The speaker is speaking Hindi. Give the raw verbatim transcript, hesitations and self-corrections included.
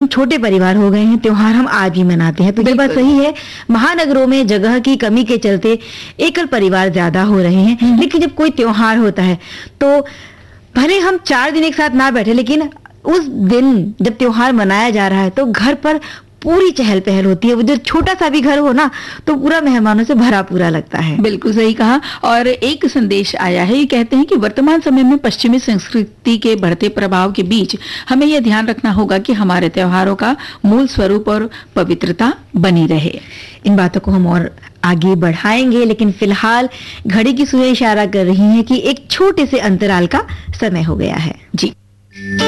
छोटे परिवार हो गए हैं, त्योहार हम आज भी मनाते हैं, तो ये बात सही है। महानगरों में जगह की कमी के चलते एकल परिवार ज्यादा हो रहे हैं, लेकिन जब कोई त्योहार होता है तो भले हम चार दिन एक साथ ना बैठे, लेकिन उस दिन जब त्योहार मनाया जा रहा है तो घर पर पूरी चहल पहल होती है। वो जो छोटा सा भी घर हो ना, तो पूरा मेहमानों से भरा पूरा लगता है। बिल्कुल सही कहा। और एक संदेश आया है, ये कहते हैं कि वर्तमान समय में पश्चिमी संस्कृति के बढ़ते प्रभाव के बीच हमें यह ध्यान रखना होगा कि हमारे त्योहारों का मूल स्वरूप और पवित्रता बनी रहे। इन बातों को हम और आगे बढ़ाएंगे, लेकिन फिलहाल घड़ी की सुई इशारा कर रही है कि एक छोटे से अंतराल का समय हो गया है। जी।